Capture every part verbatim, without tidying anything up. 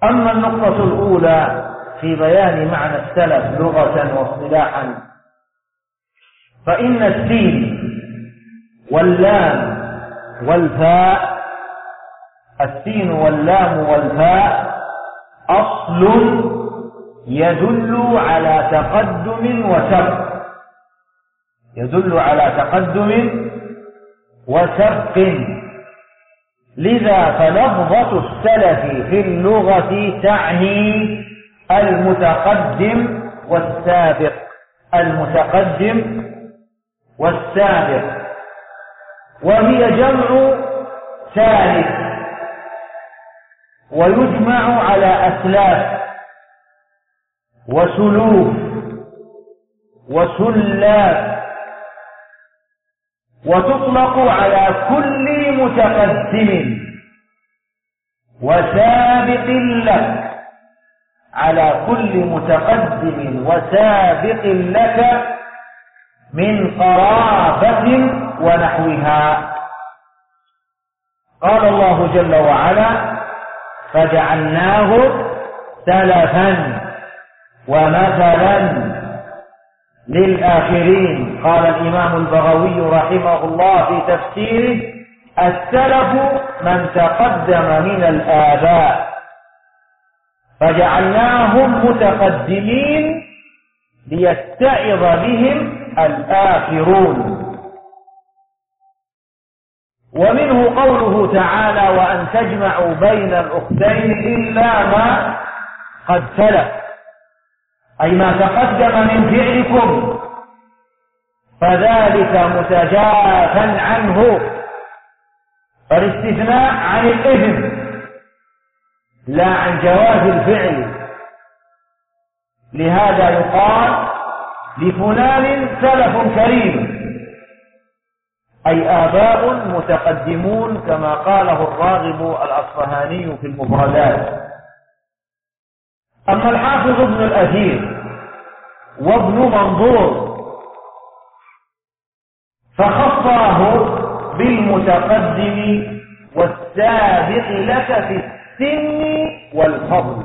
أما النقطة الأولى في بيان معنى السلف لغة واصطلاحا، فإن السين واللام والفاء السين واللام والفاء أصل يدل على تقدم وسبق يدل على تقدم وسبق لذا فلفظة السلف في اللغة تعني المتقدم والسابق المتقدم والسابق وهي جمع سالف، ويجمع على أسلاف وسلوف وسلاف، وتطلق على كل متقدم وسابق لك على كل متقدم وسابق لك من قرابة ونحوها. قال الله جل وعلا: فجعلناه سلفا ومثلا للآخرين. قال الإمام البغوي رحمه الله في تفسيره: السلف من تقدم من الآباء فجعلناهم متقدمين ليتعظ بهم الآخرون. ومنه قوله تعالى: وأن تجمعوا بين الأختين إلا ما قد سلف، أي ما تقدم من فعلكم فذلك متجافا عنه، فالاستثناء عن الإثم لا عن جواز الفعل. لهذا يقال لفلان سلف كريم، أي آباء متقدمون، كما قاله الراغب الأصفهاني في المفردات. أما الحافظ ابن الأثير وابن منظور فخصاه بالمتقدم والسابق لك في السن والفضل.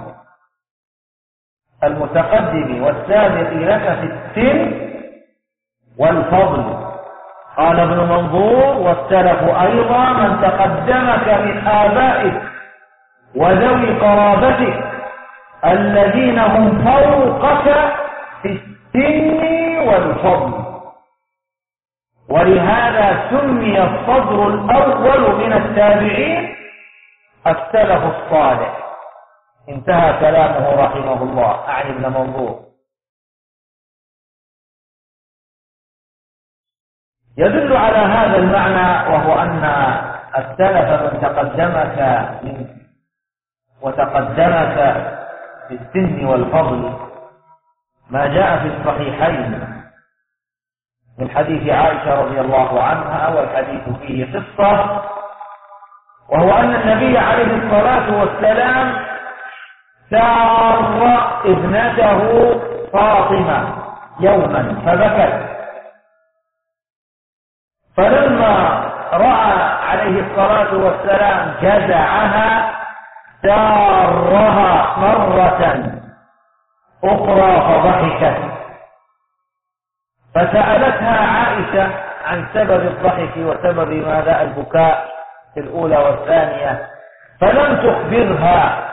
المتقدم والسابق لك في السن والفضل. قال ابن منظور: والسلف أيضا من تقدمك من آبائك وذوي قرابتك الذين هم فوقك في السن والفضل. ولهذا سمي الصدر الأول من التابعين السلف الصالح. انتهى كلامه رحمه الله، أعني ابن منظور. يدل على هذا المعنى، وهو أن السلف من تقدمك من وتقدمك في السن والفضل ما جاء في الصحيحين من حديث عائشة رضي الله عنها، والحديث فيه قصة، وهو أن النبي عليه الصلاة والسلام سار ابنته فاطمة يوما فبكت، فلما رأى عليه الصلاة والسلام جزعها سارها مرة أخرى فضحكت، فسألتها عائشة عن سبب الضحك وسبب ماذا البكاء في الأولى والثانية، فلم تخبرها.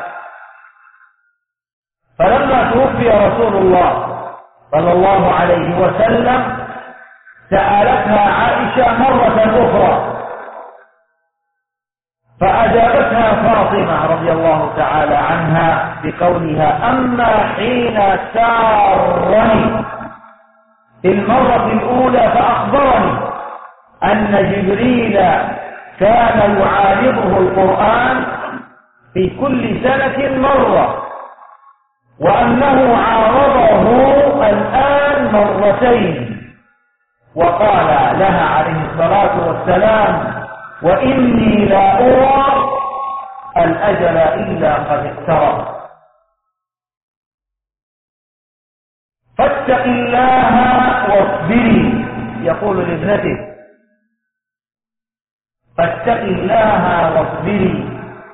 فلما توفي رسول الله صلى الله عليه وسلم سألتها عائشة مرة أخرى، فأجابتها فاطمة رضي الله تعالى عنها بقولها: أما حين سارني في المرة الأولى فأخبرني أن جبريل كان يعارضه القرآن في كل سنة مرة، وأنه عارضه الآن مرتين، وقال لها عليه الصلاة والسلام: وإني لا أرى الأجل إلا قد اقترب، فاتق الله واصبري. يقول لابنته: فاتق الله واصبري